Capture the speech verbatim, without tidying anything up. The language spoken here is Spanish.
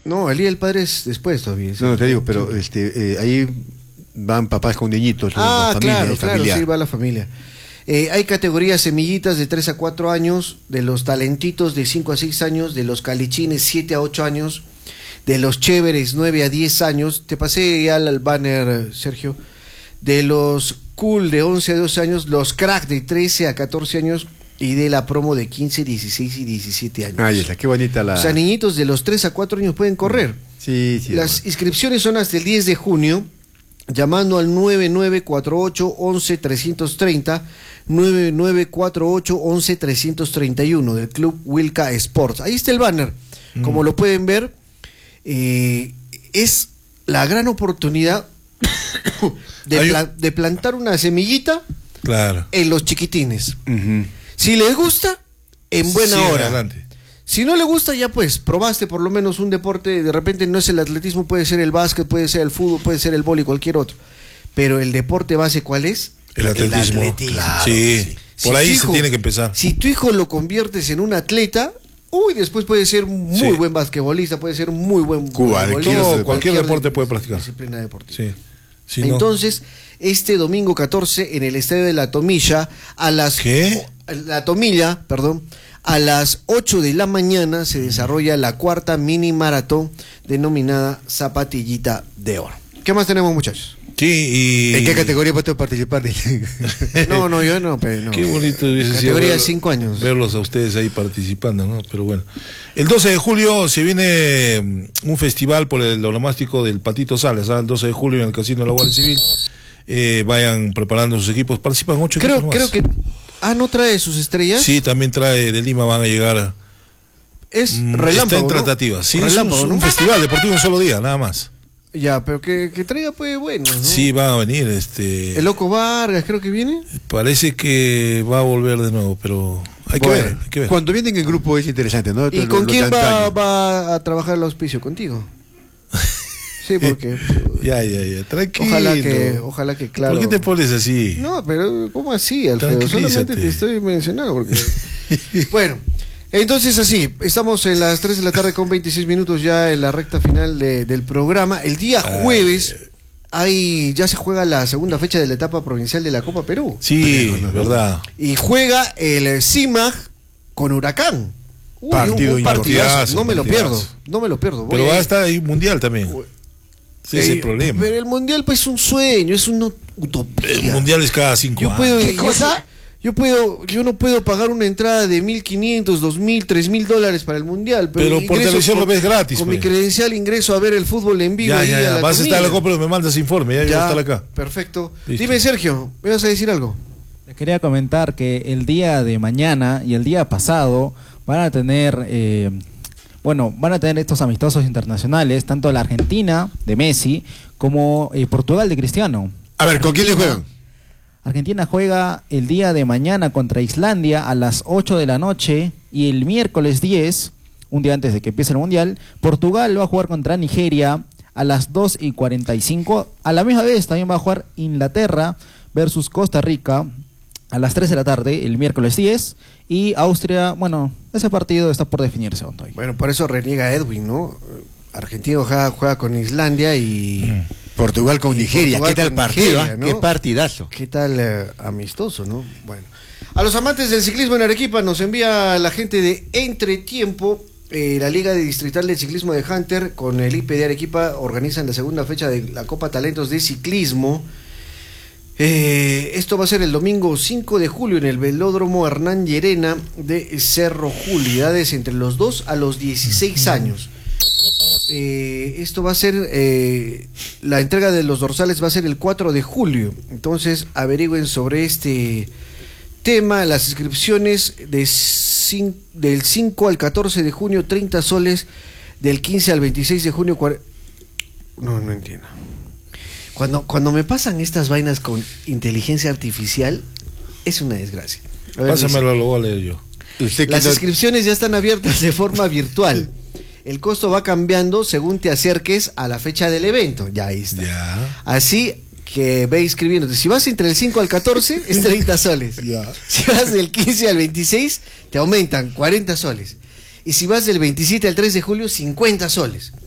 No, el Día del Padre es después todavía. No, no te digo, pero este, eh, ahí van papás con niñitos. Ah, familia, claro, claro, familiar. sí, va la familia. Eh, hay categorías semillitas de tres a cuatro años, de los talentitos de cinco a seis años, de los calichines siete a ocho años, de los chéveres nueve a diez años. Te pasé ya al banner, Sergio. De los cool de once a doce años, los crack de trece a catorce años y de la promo de quince, dieciséis y diecisiete años. Ahí está, qué bonita la... O sea, niñitos de los tres a cuatro años pueden correr. Sí, sí. Las bueno. inscripciones son hasta el diez de junio, llamando al nueve nueve cuatro ocho, once, trescientos treinta, nueve nueve cuatro ocho, once, trescientos treinta y uno del Club Wilca Sports. Ahí está el banner. Mm. Como lo pueden ver, eh, es la gran oportunidad de, pla de plantar una semillita, claro, en los chiquitines. Uh-huh. Si les gusta, en buena sí, hora. Adelante. Si no le gusta, ya pues, probaste por lo menos un deporte, de repente no es el atletismo, puede ser el básquet, puede ser el fútbol, puede ser el vóley, cualquier otro. Pero el deporte base, ¿cuál es? El atletismo. El atletismo. Claro, sí. sí, por si ahí hijo, se tiene que empezar. Si tu hijo lo conviertes en un atleta, uy, después puede ser un muy sí. buen basquetbolista, puede ser un muy buen... Cuba, cualquier, cualquier, cualquier deporte puede practicar. Disciplina deportiva. Sí. Sí, Entonces, no. este domingo catorce en el estadio de La Tomilla, a las... ¿Qué? La Tomilla, perdón, a las ocho de la mañana se desarrolla la cuarta mini maratón denominada Zapatillita de Oro. ¿Qué más tenemos, muchachos? Sí, y... ¿En qué categoría puedes participar? no, no, yo no, pero no. Qué bonito hubiese sido. Categoría de cinco años. Verlos a ustedes ahí participando, ¿no? Pero bueno. El doce de julio se viene un festival por el onomástico del Patito Salas, ¿sabes? El doce de julio en el Casino de la Guardia Civil. Eh, vayan preparando sus equipos. Participan ocho creo, equipos más. Creo que... Ah, ¿no trae sus estrellas? Sí, también trae de Lima, van a llegar. Es mmm, relámpago, está en ¿no? tratativas. Sí, relámpago, es un, ¿no? un festival deportivo un solo día, nada más. Ya, pero que, que traiga pues bueno, ¿no? Sí, va a venir este... El Loco Vargas, creo que viene. Parece que va a volver de nuevo, pero hay, bueno, que, ver, hay que ver. Cuando vienen en grupo es interesante, ¿no? ¿Y lo, con lo quién va, va a trabajar el auspicio? ¿Contigo? Sí, porque... ya, ya, ya, tranquilo. Ojalá que, ojalá que, claro... ¿Por qué te pones así? No, pero ¿cómo así, Alfredo? Solamente te estoy mencionando porque... Bueno... Entonces así, estamos en las tres de la tarde con veintiséis minutos ya en la recta final de, del programa. El día jueves hay, ya se juega la segunda fecha de la etapa provincial de la Copa Perú. Sí, no, no, no, verdad. Y juega el CIMAG con Huracán. Uy, partido un, un partidazo, no me lo partidazo. pierdo, no me lo pierdo. Pero va a estar ahí mundial también. Sí, ese es el problema. Pero el mundial pues es un sueño, es una utopía. El mundial es cada cinco yo años. Puedo, ¿Qué cosa? Yo puedo, yo no puedo pagar una entrada de mil quinientos, dos mil, tres mil dólares para el mundial, pero, pero por televisión lo ves gratis. Con pues. mi credencial ingreso a ver el fútbol en vivo. Ya, ya, ya. A la vas a estar comida. acá, pero me mandas informe, ya, ya voy a estar acá. Perfecto. Listo. Dime, Sergio, ¿me vas a decir algo? Les quería comentar que el día de mañana y el día pasado van a tener, eh, bueno, van a tener estos amistosos internacionales, tanto la Argentina de Messi como eh, Portugal de Cristiano. A ver, ¿con quién le juegan? Argentina juega el día de mañana contra Islandia a las ocho de la noche y el miércoles diez, un día antes de que empiece el Mundial, Portugal va a jugar contra Nigeria a las dos y cuarenta y cinco. A la misma vez también va a jugar Inglaterra versus Costa Rica a las tres de la tarde, el miércoles diez. Y Austria, bueno, ese partido está por definirse. Hoy. Bueno, por eso reniega Edwin, ¿no? Argentina juega, juega con Islandia y... Mm. Portugal con Nigeria, Portugal ¿qué tal con partido? Nigeria, ¿no? Qué partidazo. Qué tal eh, amistoso, ¿no? Bueno. A los amantes del ciclismo en Arequipa nos envía la gente de Entretiempo, eh, la Liga de Distrital de Ciclismo de Hunter con el I P de Arequipa organizan la segunda fecha de la Copa Talentos de Ciclismo. Eh, esto va a ser el domingo cinco de julio en el velódromo Hernán Llerena de Cerro Juli, edades entre los dos a los dieciséis años. Eh, esto va a ser eh, la entrega de los dorsales va a ser el cuatro de julio, entonces averigüen sobre este tema. Las inscripciones de cinco, del cinco al catorce de junio treinta soles, del quince al veintiséis de junio cuarenta... no, no entiendo. Cuando, cuando me pasan estas vainas con inteligencia artificial es una desgracia. Pásamelo, lo voy a leer yo. Las inscripciones ya están abiertas de forma virtual. El costo va cambiando según te acerques a la fecha del evento. Ya ahí está. Ya. Así que ve inscribiéndote. Si vas entre el cinco al catorce, es treinta soles. Ya. Si vas del quince al veintiséis, te aumentan cuarenta soles. Y si vas del veintisiete al tres de julio, cincuenta soles.